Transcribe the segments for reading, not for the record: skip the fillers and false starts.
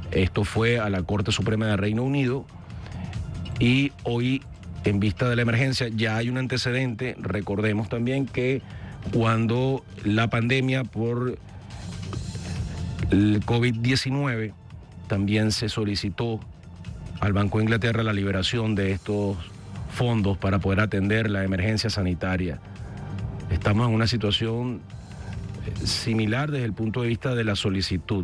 Esto fue a la Corte Suprema de Reino Unido y hoy, en vista de la emergencia, ya hay un antecedente. Recordemos también que cuando la pandemia por el COVID-19 también se solicitó al Banco de Inglaterra la liberación de estos fondos para poder atender la emergencia sanitaria. Estamos en una situación similar desde el punto de vista de la solicitud.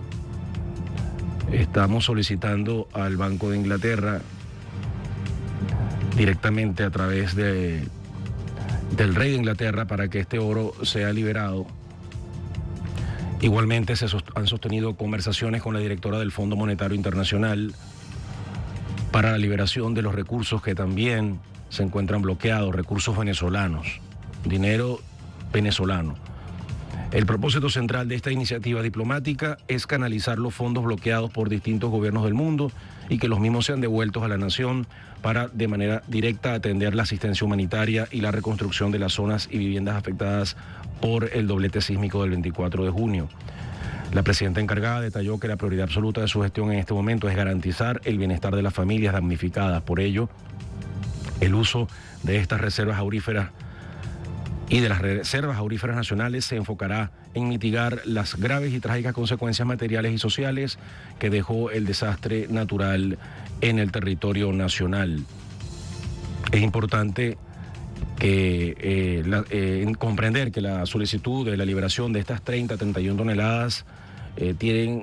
Estamos solicitando al Banco de Inglaterra directamente a través del rey de Inglaterra para que este oro sea liberado. Igualmente han sostenido conversaciones con la directora del Fondo Monetario Internacional para la liberación de los recursos que también se encuentran bloqueados, recursos venezolanos, dinero venezolano. El propósito central de esta iniciativa diplomática es canalizar los fondos bloqueados por distintos gobiernos del mundo y que los mismos sean devueltos a la nación para de manera directa atender la asistencia humanitaria y la reconstrucción de las zonas y viviendas afectadas por el doblete sísmico del 24 de junio. La presidenta encargada detalló que la prioridad absoluta de su gestión en este momento es garantizar el bienestar de las familias damnificadas. Por ello, el uso de estas reservas auríferas y de las reservas auríferas nacionales se enfocará en mitigar las graves y trágicas consecuencias materiales y sociales que dejó el desastre natural en el territorio nacional. Es importante comprender que la solicitud de la liberación de estas 31 toneladas tienen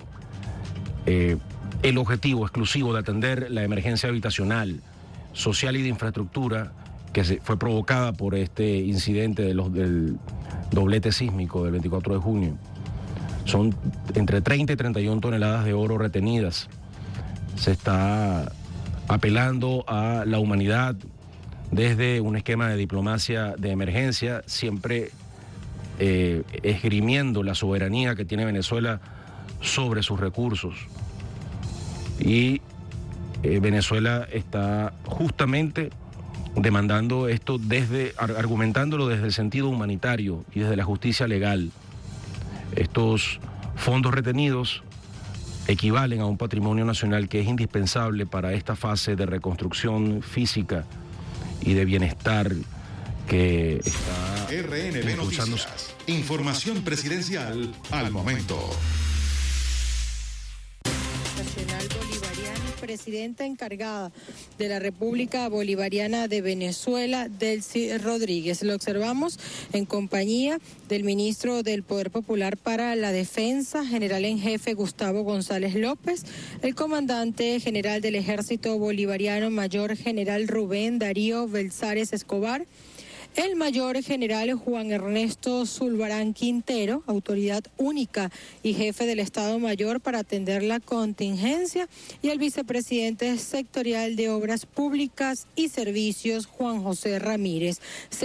el objetivo exclusivo de atender la emergencia habitacional, social y de infraestructura que fue provocada por este incidente del doblete sísmico del 24 de junio. Son entre 30 y 31 toneladas de oro retenidas. Se está apelando a la humanidad desde un esquema de diplomacia de emergencia, siempre esgrimiendo la soberanía que tiene Venezuela sobre sus recursos. Y Venezuela está justamente demandando esto argumentándolo desde el sentido humanitario y desde la justicia legal. Estos fondos retenidos equivalen a un patrimonio nacional que es indispensable para esta fase de reconstrucción física y de bienestar que está RNB Noticias. Información presidencial al momento. Nacional Bolivariana, presidenta encargada de la República Bolivariana de Venezuela, Delcy Rodríguez. Lo observamos en compañía del ministro del Poder Popular para la Defensa, general en jefe Gustavo González López, el comandante general del Ejército Bolivariano, mayor general Rubén Darío Belzares Escobar, el mayor general Juan Ernesto Zulbarán Quintero, autoridad única y jefe del Estado Mayor para atender la contingencia, y el vicepresidente sectorial de Obras Públicas y Servicios, Juan José Ramírez.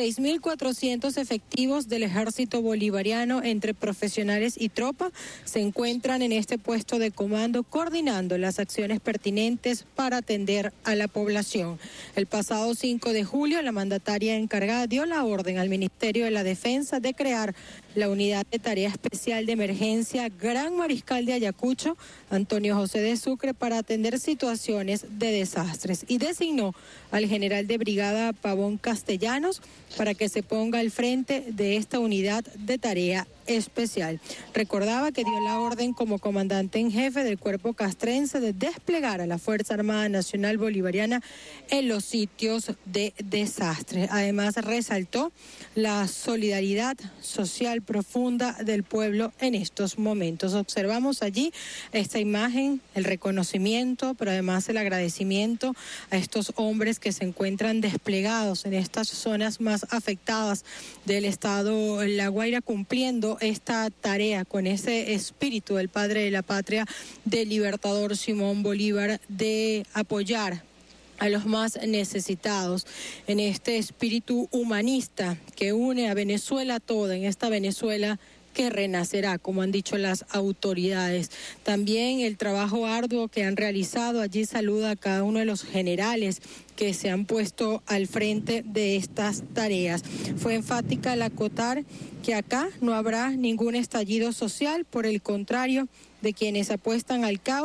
6.400 efectivos del Ejército Bolivariano entre profesionales y tropa se encuentran en este puesto de comando coordinando las acciones pertinentes para atender a la población. El pasado 5 de julio, la mandataria encargada dio la orden al Ministerio de la Defensa de crear la Unidad de Tarea Especial de Emergencia Gran Mariscal de Ayacucho, Antonio José de Sucre, para atender situaciones de desastres, y designó al general de brigada Pavón Castellanos para que se ponga al frente de esta Unidad de Tarea Especial. Recordaba que dio la orden como comandante en jefe del cuerpo castrense de desplegar a la Fuerza Armada Nacional Bolivariana en los sitios de desastre. Además, resaltó la solidaridad social profunda del pueblo en estos momentos. Observamos allí esta imagen, el reconocimiento, pero además el agradecimiento a estos hombres que se encuentran desplegados en estas zonas más afectadas del estado La Guaira, cumpliendo esta tarea con ese espíritu del padre de la patria, del libertador Simón Bolívar, de apoyar a los más necesitados, en este espíritu humanista que une a Venezuela toda, en esta Venezuela que renacerá, como han dicho las autoridades. También el trabajo arduo que han realizado. Allí saluda a cada uno de los generales que se han puesto al frente de estas tareas. Fue enfática al acotar que acá no habrá ningún estallido social, por el contrario, de quienes apuestan al caos